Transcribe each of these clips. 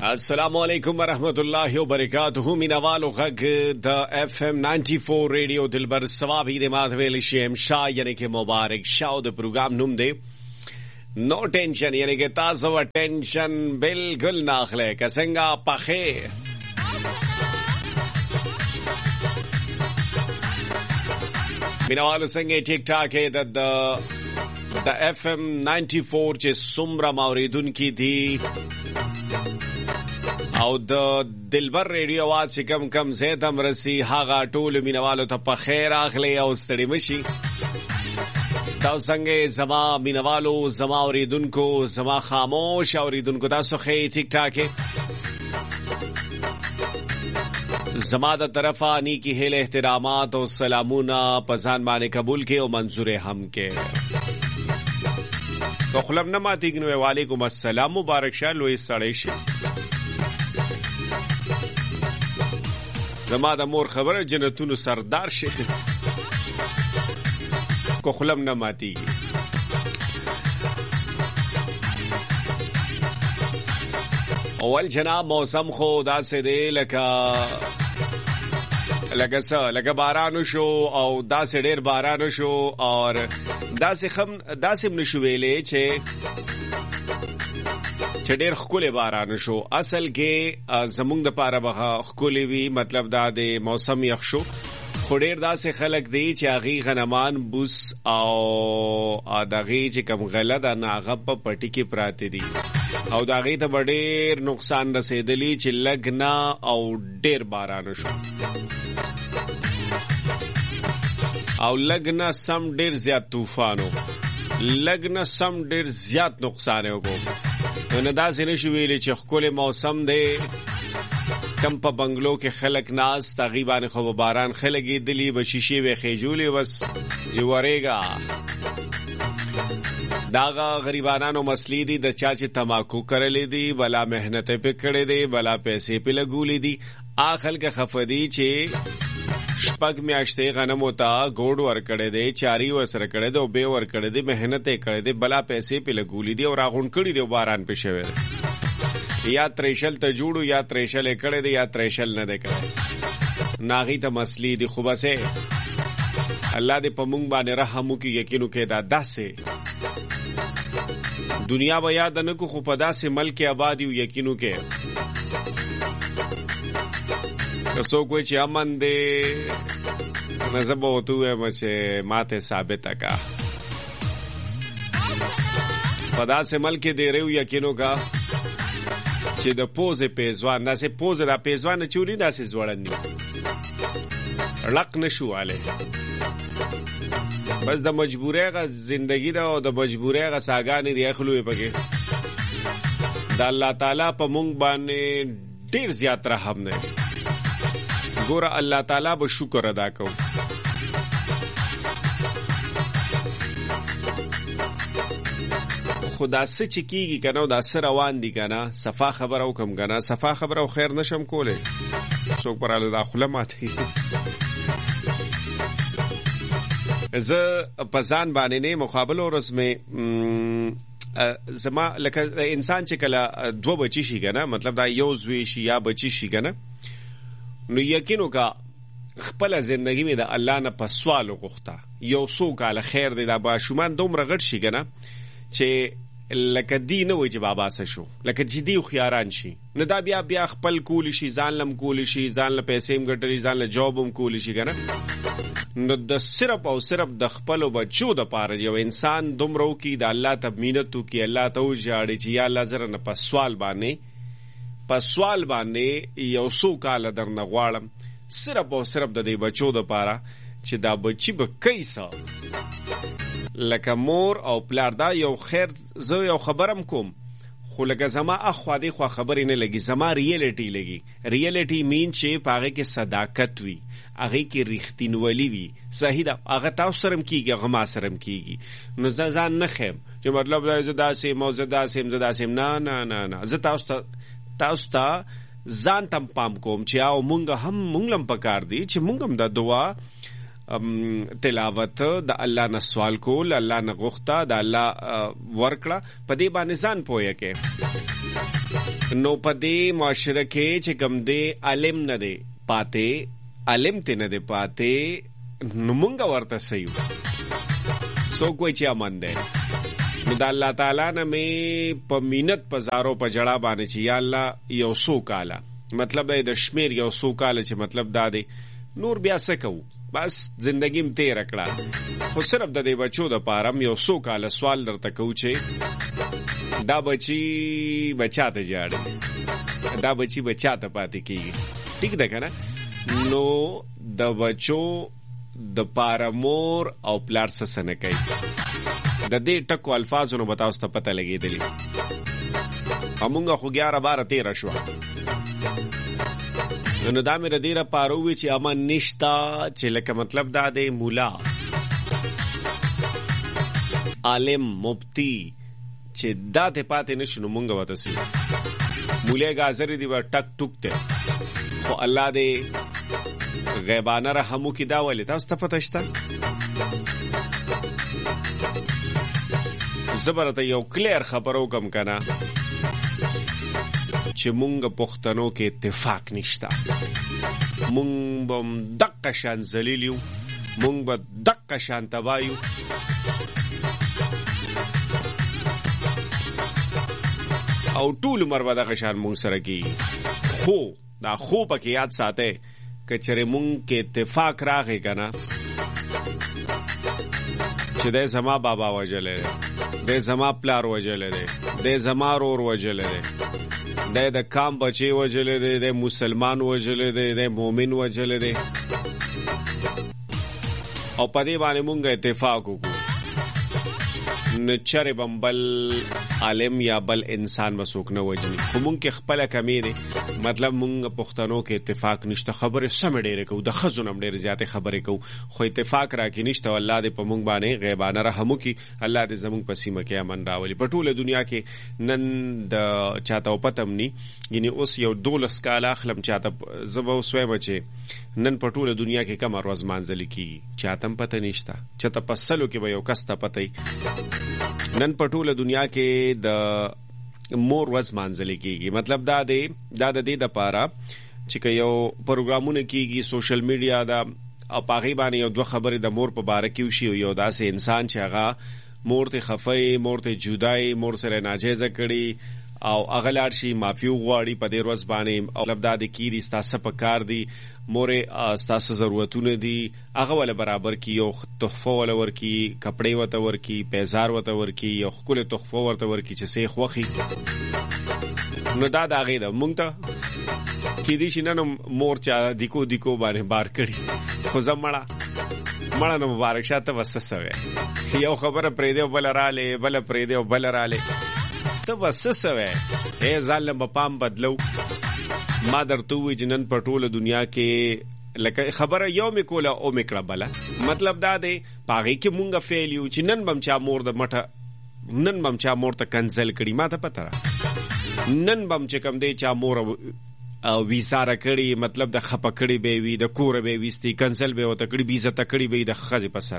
السلام علیکم ورحمۃ اللہ وبرکاتہ مینوالو غږ د اف ام 94 ریډیو دلبر ثوابی د ماధవیل شیم شاه یعنی کې مبارک شاو د پروګرام نوم دی نو ټینشن یعنی کې تاسو ټینشن بالکل ناخله کسنګا پخې مینوالو څنګه ټیک ټاک د اف ام 94 چې سمرا موریدون کې دی او د دلبر ریډیو आवाज چې کم زه تم رسی هاغه ټول مینوالو ته په خیر اخلي او ستړي مشي تاسو څنګه زما مینوالو زما اوریدونکو زما خاموش اوریدونکو تاسو خې ټیک ټاک زما د طرفه نیکی هله احترامات او سلامونه پزان باندې قبول کې او منظور هم کې تو خپل نه ماتیګنو وعلیکم السلام مبارک شه لوی سړی شي زما د مور خبره جنتونو سردار شي کو خلم نه ماتيږي اول جناب موسم خو داسې دی لکه باران شو او داسې ډېر باران شو او داسې نشو ویلې چې ډېر خولي باران شو اصل کې زمونږ د پاره بغه خولي وی مطلب دا د موسم یخ شو خو ډېر داسې خلک دی چې اغي غنمان بوس او دغه چې کم غلط نه هغه په پټي کې پراته دي او دغه ته ډېر نقصان رسیدلی چې لګنا او ډېر باران شو او لګنا سم ډېر زیات طوفانو لګنا سم ډېر زیات نقصان وکړو نو دا زنه شو ویلې چې خپل موسم دی کم په بنگلو کې خلک ناز تقریبا خو باران خلګي دلی بشیشي وې خېجولې بس یوریګا داغه غریبانو مسلې دي د چا چې تماکو کړلې دي بلا مهنت په کړې دي بلا پیسې په لګولې دي اخل کې خفدي چې شپږ میاشتې غنم وتا ګوډ ور کړې دي چاري وسره کړې دي او به ور کړې دي مهنت کړې دي بلا پیسې په لګولې دي او راغون کړې دي باران په شوي یا تریشل ته جوړو یا تریشل کړې دي یا تریشل نه ده کړې ناغي ته مسلې دي خو بسه الله دې په مونږ باندې رحم وکي یقینو کې دا داسې دنیا به یاد نه کو خو په داسې ملک آباد یو یقینو کې سو کوئی چې امن دې نزبو تو مچه ماته ثابت کا پدا سے ملک دے رہو یقینو کا چې د پوزه پیزوان نه سه پوزه را پیزوان چوری داسې زوړندې لق نشواله بس د مجبورۍ غ زندگی دا او د مجبورۍ غ ساګانې دی اخلوې پکې د الله تعالی په مونږ باندې ډیر زیات رحم نه ګوره الله تعالی به شکر ادا کوو خدا سچ کیږي کنه دا سر روان دي کنه صفا خبر او کم کنه صفا خبر او خیر نشم کوله څوک پراله داخله ماته زه پزان باندې نه مقابل ورځ مې زما لکه انسان چې کله دوه بچی شي کنه مطلب دا یو زوی شي یا بچی شي کنه نو یقینو کا خپل ژوندۍ می د الله نه په سوال وغوښته یو څو کال خیر دی دا با شومان دومره غټ شي کنه چې لکه دی نه وي چې بابا سره شو لکه چې دی خياران شي نو دا بیا خپل کول شي ځان لم کول شي ځان له پیسې هم ګټري ځان له جاب هم کول شي کنه نو د صرف د خپل بچو د پاره یو انسان دومره کی د الله ته مینت کی الله ته وجاړي چې یا الله زره نه په سوال باندې یو څو کال درنه غواړم صرف د دې بچو د پاره چې دا بچي به کیسه لکه مور او پلار دا یو خیر زه یو خبرم کوم خو لکه زما اخوا دی خو خبرې نه لګي زما ریالټي مین چې پاغه کې صداقت وي هغه کې رښتینولي وي صحیح دا هغه تاسو سره کیږي هغه ما سره کیږي نو ځان نه خیم چې مطلب زه داسې موزه داسې نه زه تاسو ته ځان تم پام کوم چې او مونږ لم پکار دي چې مونږ هم د دعا تلاوت د الله نه سوال کول الله نه غوښته د الله ورکړه په دې باندې ځان پوهه کې نو په دې معاشره کې چې کوم دی عالم نه دی پاتې عالم ته نه دی پاتې نو مونږ ورته سيو سو کوئی چې امن دی نو د الله تعالی نه مې په مینت په زارو په جړه باندې چې یا الله یو سو کاله مطلب د شمیر یو سو کاله چې مطلب دا دی نور بیا څه کوو بس زندگیم تیر کړه خو صرف د دې بچو د پاره یو سو کاله سوال درته کوو چې دا بچی بچاته جاړي دا بچی بچاته پاتې کیږي ٹھیک ده کنه نو د بچو د پاره مور او پلار څه نه کوي د دې ټکو الفاظونو به تاسو ته پته لګېدلي همونږه خو 11-12 13 شوه نو دا مې ردیره پاره ووي چې امن نشته چې لکه مطلب دا دی مولا عالم مفتی چې دا ته پاتې نشو نو مونږ وته سي مولای غازری دی ټک ټک ته خو الله دې غیبانه رحمو کی دا ولې تاسو ته پته شته زبرته یو کلیر خبرو کم کنه چې مونږ پښتنو کې اتفاق نشته مونږ بم دقه شان ذلیلیو مونږ به دقه شان تبایو او ټول عمر به دغه شان مونږ سره کی خو دا خو پکې یاد ساته که چېرې مونږ کې اتفاق راغی کنه چې د زما بابا وجلې د زما پلار وجلې د زما رور وجلې د کام بچي وجلې د مسلمان وجلې د مؤمن وجلې او په دې باندې مونږ اتفاق وکړو نچره بمبل عالم یا بل انسان وسوک نه وجني خو مونږ کې خپل کمی دي مطلب مونږ پښتنو کې اتفاق نشته خبره سم ډېره کو د خزونم ډېر زیاته خبره کو خو اتفاق راکې نشته الله دې په مونږ باندې غیبانه رحم وکي الله دې زمونږ پسیمه کې امن راولي په ټوله دنیا کې نن د چاته پتم ني یعنی اوس یو 12 کال اخلم چاته زبو سوي بچي نن په ټوله دنیا کې کم ورځ مانځل کی چاتم پته نشته چته پسلو کې به یو کسته پته نن په ټوله دنیا کې د مور ورځ مانځل کیږي مطلب دا د دې د پاره چې یو پروګرامونه کیږي سوشل میډیا دا او پاغي باندې یو دوه خبرې د مور په باره کې وشي یو داسې انسان چې هغه مور ته خفای مور ته جدای مور سره ناجیزه کړي او اغلار شي مافیو غواړي په دې ورځ باندې مطلب دا د کیری ستاسو په کار دی مورې ستاسو ضرورتونه دي هغه ول برابر کی یو تحفه ول ورکی کپڑے وته ورکی پیزار وته ورکی یو خپل تحفه ورته ورکی چې سیخ وخی نو دا غي دا مونږ ته کې دي چې نن مور چا دیکو باندې بار کړی خو زمړه نو مبارک شاته وسسوي یو خبره پرې دی بل رااله بل پرې دی بل رااله ته وسسوي اے ظالم پام بدلو ما درته وی جنن په ټوله دنیا کې لکه خبره یو میکوله او میکړه بلا مطلب دا دی پاغي کې مونږه فیلیو چې نن بم چا مور د مټه نن بم چا مور ته کنسل کړي ما ته پته نن بم چې کم دی چا مور ویزاره کړي مطلب د خپکړي به وی د کور به ویستي کنسل به وته کړي بیزه تکړي به د خزه پسر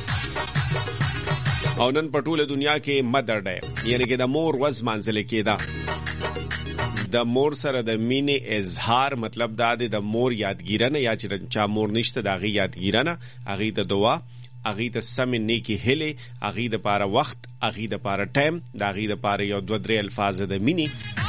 او نن په ټوله دنیا کې مدر ډے یعنی کې د مور وز منځل کېدا د مور سره د مینې اظهار مطلب دا دی د مور یادګیرنه یا چې چا مور نشته د غي یادګیرنه اغي د دعا اغي د سم نیکی هله اغي د پاره وخت اغي د پاره ټایم د اغي د پاره یو 2-3 الفاظ د مینې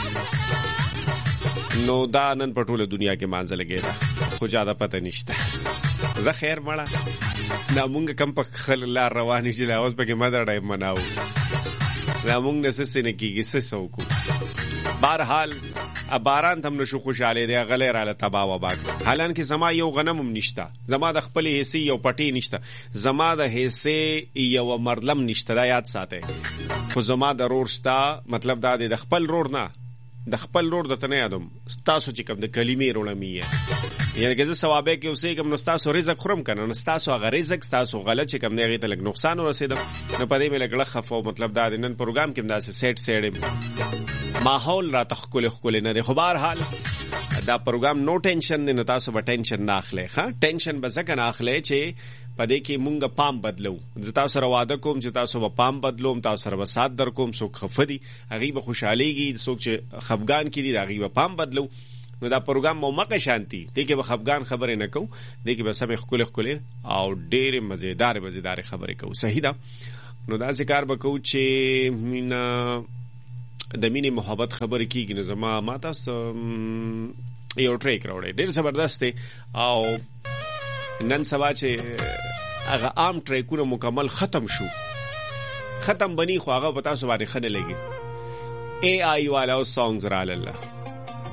نو دا نن په ټوله دنیا کې مانځل کېدا خو جاده پته نشته زه خیر مړه دا مونږ کم په خل لار روانې چې لا اوس پکې مدر ډای مناو دا مونږ نسسې نه کېږي څه سوکو بهرحال باران تم نشو خوشاله دی غلې رااله تبا و باغ حالانکه زما یو غنم نشته زما د خپل حصے یو پټي نشته زما د حصے یو مردلم نشته دا یاد ساته خو زما د رور شتا مطلب دا دی د خپل رور نه د خپل رور د تنه یادم تاسو چې کوم د کلمې رولمې یعنی که زه ثوابه کې اوسې کوم نو تاسو رزق خورم کنه نو تاسو هغه رزق تاسو غلط چې کوم نه غي ته لګ نقصان ورسېد نو پدې مې لګړه خفو مطلب دا نن پروګرام کې داسې سیټ ماحول را تخکل نه دی خو بهر حال دا پروګرام نو ټینشن دی، نو تاسو به ټینشن نه اخلئ. ښه ټینشن به ځکه نه اخلئ چې په دې کې مونږ پام بدلو. زه تاسو سره واده کوم چې تاسو به پام بدلوم، تاسو سره به سات در کوم. څوک خفه دي هغوی به خوشحالیږي، څوک چې خفګان کې دي د هغوی به پام بدلو. نو دا پروګرام مومقه شانتي دې کې به خفګان خبرې نه کوو، دې کې به سمې ښکلې او ډېرې مزېدارې خبرې کوو. صحیح ده. نو داسې کار به کوو چې مینه د مینې محبت خبرې کېږي. نو ما تاسو یو ټریک راوړی ډېر زبردست دی، او نن سبا چې هغه عام ټریکونه مکمل ختم شو، ختم بنی خو هغه په تاسو باندې ښه نه لګي. AI والا سانګز رالله